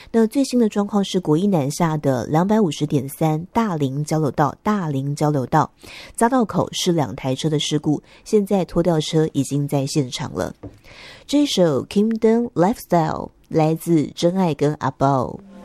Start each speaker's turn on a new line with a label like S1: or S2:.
S1: 那最新的状况是国一南下的250.3大林交流道匝道口是2台车的事故，现在拖吊车已经在现场了。这首 Kingdom Lifestyle 来自真爱跟阿宝。